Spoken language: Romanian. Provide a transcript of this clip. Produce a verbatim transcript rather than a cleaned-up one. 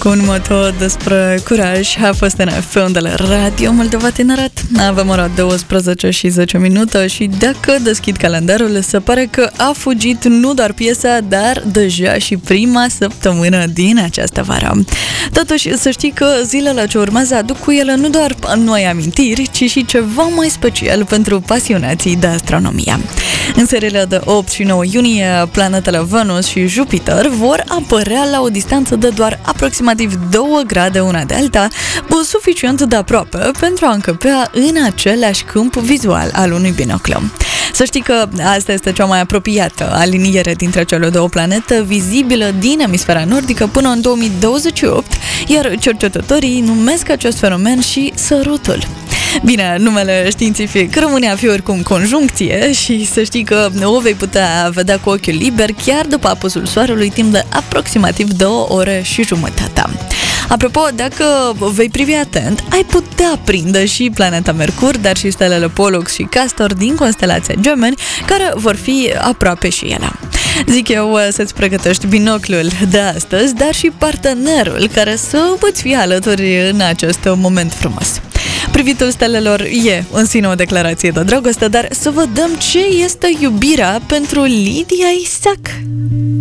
Cu un moto despre curaj a fost în F M de la Radio Moldova Tineret. Avem ora douăsprezece și zece minute și dacă deschid calendarul, se pare că a fugit nu doar piesa, dar deja și prima săptămână din această vară. Totuși, să știi că zilele ce urmează aduc cu ele nu doar noi amintiri, ci și ceva mai special pentru pasionații de astronomie. În seriile de opt și nouă iunie, planetele Venus și Jupiter vor apărea la o distanță de doar aproximativ două grade una de alta, suficient de aproape pentru a încăpea în același câmp vizual al unui binoclu. Să știi că asta este cea mai apropiată aliniere dintre cele două planete vizibilă din emisfera nordică până în două mii douăzeci și opt, iar cercetătorii numesc acest fenomen și sărutul. Bine, numele științific rămâne a fi oricum conjuncție și să știi că o vei putea vedea cu ochiul liber chiar după apusul soarelui timp de aproximativ două ore și jumătate. Apropo, dacă vei privi atent, ai putea prinde și planeta Mercur, dar și stelele Pollux și Castor din constelația Gemeni, care vor fi aproape și ele. Zic eu să-ți pregătești binoclul de astăzi, dar și partenerul care să îți fie alături în acest moment frumos. Privitul stelelor e în sine o declarație de dragoste, dar să vedem ce este iubirea pentru Lidia Isaac.